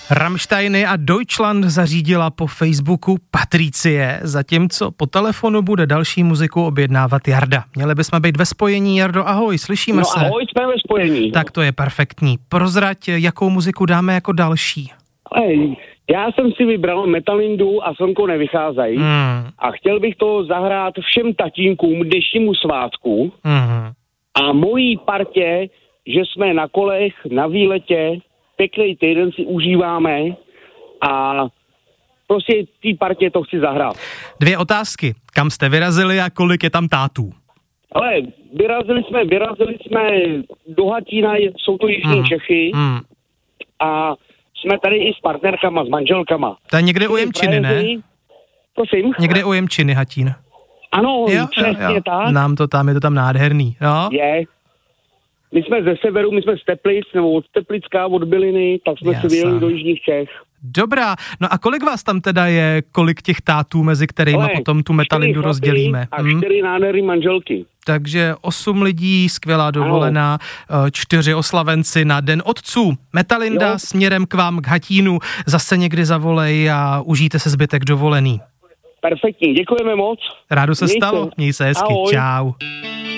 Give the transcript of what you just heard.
Rammsteiny a Deutschland zařídila po Facebooku Patricie, zatímco po telefonu bude další muziku objednávat Jarda. Měli bychom být ve spojení, Jardo, ahoj, slyšíme se. Ahoj, jsme ve spojení. Tak to je perfektní. Prozrať, jakou muziku dáme jako další. Já jsem si vybral Metalindu a Slnko nevycházejí a chtěl bych to zahrát všem tatínkům dnešnímu svátku a mojí partě, že jsme na kolech, na výletě, pěkný týden si užíváme a prostě té partě to chci zahrát. 2 otázky. Kam jste vyrazili a kolik je tam tátů? Ale vyrazili jsme do Hatína, jsou to jižní Čechy a jsme tady i s partnerkama, s manželkama. To je někde u Jemčiny, ne? Prosím? Někde u Jemčiny Hatín. Ano, přesně tak. Nám to tam, je to tam nádherný. Jo? Je. My jsme ze severu, my jsme z Teplic, nebo od Teplická, od Byliny, tak jsme si vyjeli do jižních Čech. Dobrá, no a kolik vás tam teda je, kolik těch tátů, mezi kterými potom tu Metalindu rozdělíme? A 4 nádherný manželky. Takže 8 lidí, skvělá dovolená, 4 oslavenci na Den otců. Metalinda směrem k vám, k Hatínu, zase někdy zavolej a užijte se zbytek dovolený. Perfektní, děkujeme moc. Rádo se stalo, měj se hezky, ahoj. Čau.